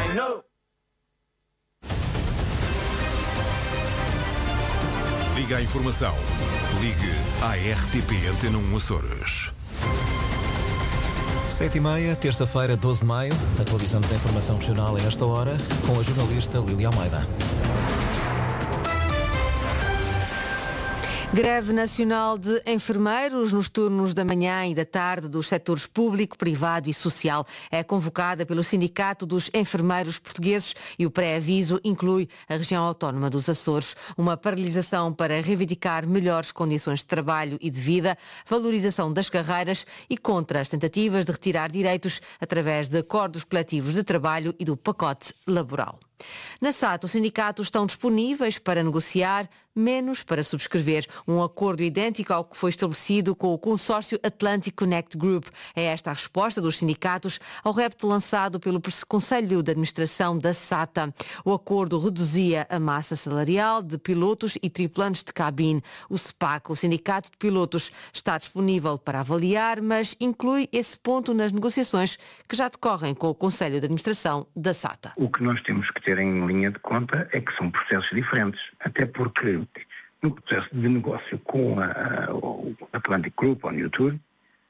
Liga à informação. Ligue à RTP Antena 1 Açores. 7h30, terça-feira, 12 de maio. Atualizamos a informação regional a esta hora com a jornalista Lília Almeida. Greve nacional de enfermeiros nos turnos da manhã e da tarde dos setores público, privado e social. É convocada pelo Sindicato dos Enfermeiros Portugueses e o pré-aviso inclui a região autónoma dos Açores. Uma paralisação para reivindicar melhores condições de trabalho e de vida, valorização das carreiras e contra as tentativas de retirar direitos através de acordos coletivos de trabalho e do pacote laboral. Na SAT, os sindicatos estão disponíveis para negociar, menos para subscrever um acordo idêntico ao que foi estabelecido com o consórcio Atlantic Connect Group. É esta a resposta dos sindicatos ao repto lançado pelo Conselho de Administração da SATA. O acordo reduzia a massa salarial de pilotos e tripulantes de cabine. O SPAC, o Sindicato de Pilotos, está disponível para avaliar, mas inclui esse ponto nas negociações que já decorrem com o Conselho de Administração da SATA. O que nós temos que ter em linha de conta é que são processos diferentes, até porque no processo de negócio com o Atlantic Group ou New Tour,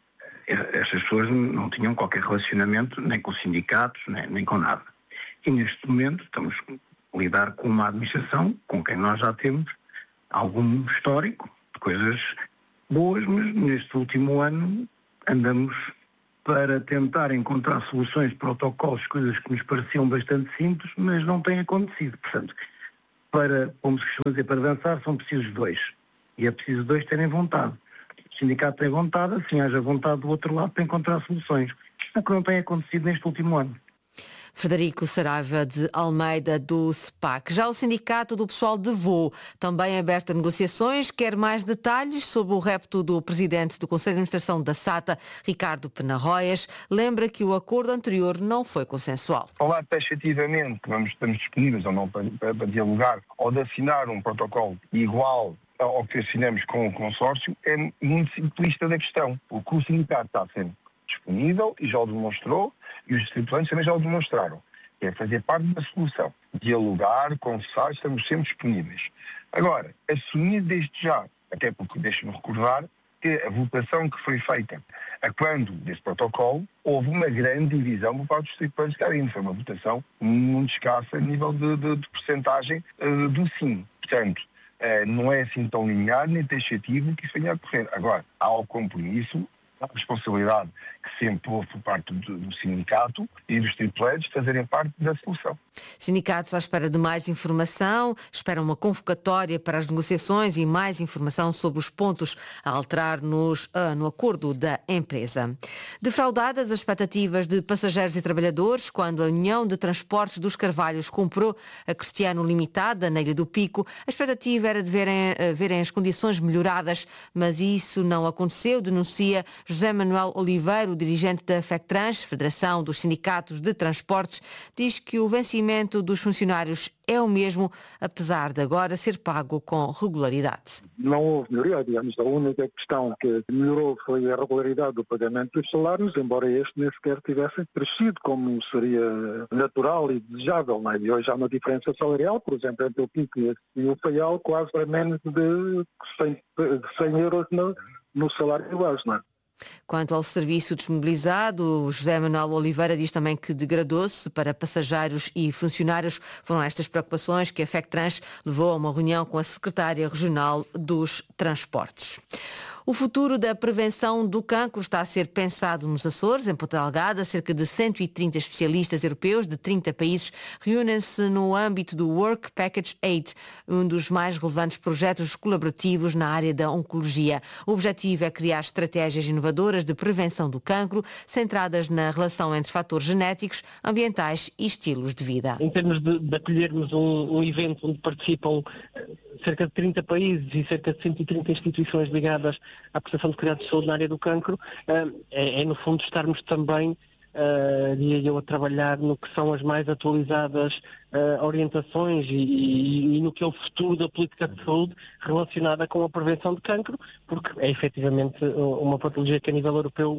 estas pessoas não tinham qualquer relacionamento nem com os sindicatos, nem com nada. E neste momento estamos a lidar com uma administração com quem nós já temos algum histórico de coisas boas, mas neste último ano andamos para tentar encontrar soluções, protocolos, coisas que nos pareciam bastante simples, mas não têm acontecido. Portanto, como se costuma dizer, para avançar são precisos dois. E é preciso dois terem vontade. O sindicato tem vontade, assim haja vontade do outro lado para encontrar soluções. O que não tem acontecido neste último ano. Frederico Saraiva de Almeida, do SPAC. Já o Sindicato do Pessoal de Voo, também aberto a negociações, quer mais detalhes sobre o repto do Presidente do Conselho de Administração da SATA, Ricardo Penarroias. Lembra que o acordo anterior não foi consensual. Falar taxativamente que estamos disponíveis ou não para dialogar ou de assinar um protocolo igual ao que assinamos com o consórcio é muito simplista da questão. O que o sindicato está sendo disponível e já o demonstrou, e os tripulantes também já o demonstraram. É fazer parte da solução. Dialogar, conversar, estamos sempre disponíveis. Agora, assumir desde já, até porque deixe-me recordar que a votação que foi feita a quando desse protocolo, houve uma grande divisão por parte dos tripulantes de cabine. Foi uma votação muito escassa a nível de percentagem do sim. Portanto, não é assim tão linear nem taxativo que isso venha a ocorrer. Agora, há o compromisso, a responsabilidade que sempre houve por parte do sindicato e dos tripulantes fazerem parte da solução. Sindicatos à espera de mais informação, esperam uma convocatória para as negociações e mais informação sobre os pontos a alterar no acordo da empresa. Defraudadas as expectativas de passageiros e trabalhadores, quando a União de Transportes dos Carvalhos comprou a Cristiano Limitada na Ilha do Pico, a expectativa era de verem as condições melhoradas, mas isso não aconteceu, denuncia José Manuel Oliveira, o dirigente da FECTRANS, Federação dos Sindicatos de Transportes, diz que o vencimento dos funcionários é o mesmo, apesar de agora ser pago com regularidade. Não houve melhoria, digamos. A única questão que melhorou foi a regularidade do pagamento dos salários, embora este nem sequer tivesse crescido como seria natural e desejável. Não é? E hoje há uma diferença salarial, por exemplo, entre o Pico e o Faial, quase para menos de 100 euros no salário base, não é? Quanto ao serviço disponibilizado, José Manuel Oliveira diz também que degradou-se para passageiros e funcionários. Foram estas preocupações que a FECTRANS levou a uma reunião com a Secretária Regional dos Transportes. O futuro da prevenção do cancro está a ser pensado nos Açores. Em Ponta Delgada, cerca de 130 especialistas europeus de 30 países reúnem-se no âmbito do Work Package 8, um dos mais relevantes projetos colaborativos na área da oncologia. O objetivo é criar estratégias inovadoras de prevenção do cancro, centradas na relação entre fatores genéticos, ambientais e estilos de vida. Em termos de acolhermos um evento onde participam cerca de 30 países e cerca de 130 instituições ligadas à prestação de cuidados de saúde na área do cancro, é no fundo estarmos também, diria eu, a trabalhar no que são as mais atualizadas orientações e no que é o futuro da política de saúde relacionada com a prevenção de cancro, porque é efetivamente uma patologia que a nível europeu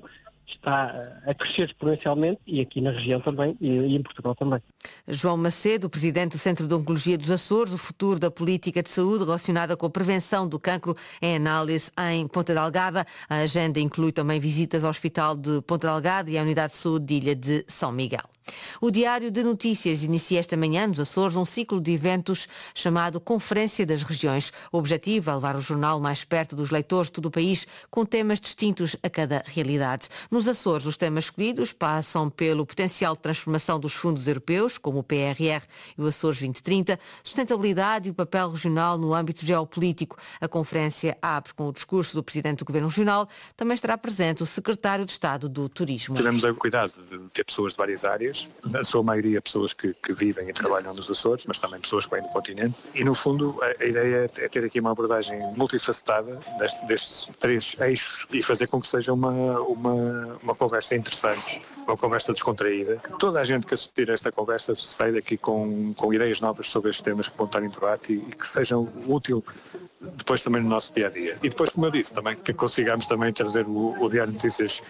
está a crescer exponencialmente e aqui na região também e em Portugal também. João Macedo, presidente do Centro de Oncologia dos Açores, o futuro da política de saúde relacionada com a prevenção do cancro em análise em Ponta Delgada. A agenda inclui também visitas ao Hospital de Ponta Delgada e à Unidade de Saúde de Ilha de São Miguel. O Diário de Notícias inicia esta manhã nos Açores um ciclo de eventos chamado Conferência das Regiões. O objetivo é levar o jornal mais perto dos leitores de todo o país com temas distintos a cada realidade. Nos Açores, os temas escolhidos passam pelo potencial de transformação dos fundos europeus, como o PRR e o Açores 2030, sustentabilidade e o papel regional no âmbito geopolítico. A conferência abre com o discurso do Presidente do Governo Regional. Também estará presente o Secretário de Estado do Turismo. Tivemos o cuidado de ter pessoas de várias áreas, na sua maioria pessoas que vivem e trabalham nos Açores, mas também pessoas que vêm do continente. E no fundo a ideia é ter aqui uma abordagem multifacetada destes 3 eixos e fazer com que seja uma conversa interessante, uma conversa descontraída. Que toda a gente que assistir a esta conversa saia daqui com ideias novas sobre estes temas que vão estar em debate e que sejam úteis depois também no nosso dia-a-dia. E depois, como eu disse, também que consigamos também trazer o Diário de Notícias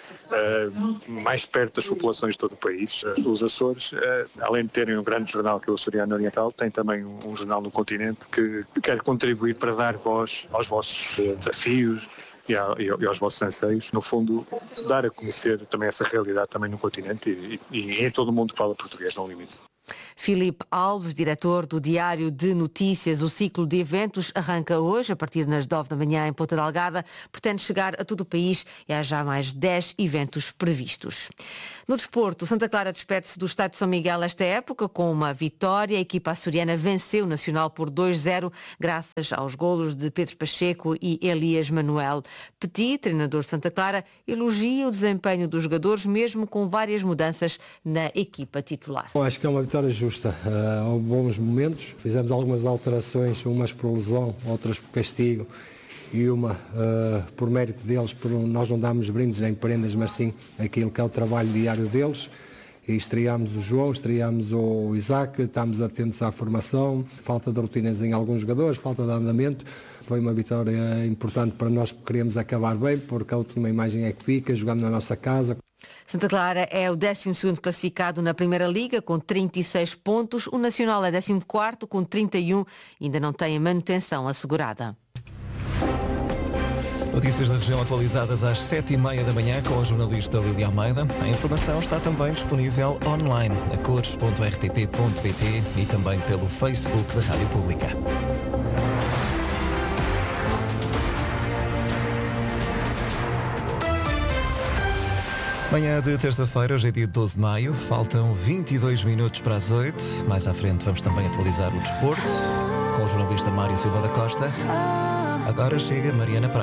mais perto das populações de todo o país. Os Açores, além de terem um grande jornal que é o Açoriano Oriental, tem também um jornal no continente que quer contribuir para dar voz aos vossos desafios e aos vossos anseios. No fundo, dar a conhecer também essa realidade também no continente e em todo o mundo que fala português, não limite. Filipe Alves, diretor do Diário de Notícias. O ciclo de eventos arranca hoje, a partir das 9 da manhã em Ponta Delgada. Pretende chegar a todo o país e há já mais 10 eventos previstos. No desporto, o Santa Clara despede-se do Estádio de São Miguel esta época com uma vitória. A equipa açoriana venceu o Nacional por 2-0, graças aos golos de Pedro Pacheco e Elias Manuel. Petit, treinador de Santa Clara, elogia o desempenho dos jogadores, mesmo com várias mudanças na equipa titular. Eu acho que é uma vitória justa. Houve bons momentos, fizemos algumas alterações, umas por lesão, outras por castigo e uma por mérito deles, nós não damos brindes nem prendas, mas sim aquilo que é o trabalho diário deles. E estreámos o João, estreámos o Isaac, estamos atentos à formação, falta de rotinas em alguns jogadores, falta de andamento. Foi uma vitória importante para nós que queremos acabar bem, porque a última imagem é que fica, jogando na nossa casa. Santa Clara é o 12º classificado na Primeira Liga, com 36 pontos. O Nacional é 14º, com 31. Ainda não tem a manutenção assegurada. Notícias da região atualizadas às 7h30 da manhã com a jornalista Lídia Almeida. A informação está também disponível online a cores.rtp.pt e também pelo Facebook da Rádio Pública. Manhã de terça-feira, hoje é dia 12 de maio, faltam 22 minutos para as 8. Mais à frente vamos também atualizar o desporto com o jornalista Mário Silva da Costa. Agora chega Mariana Praia.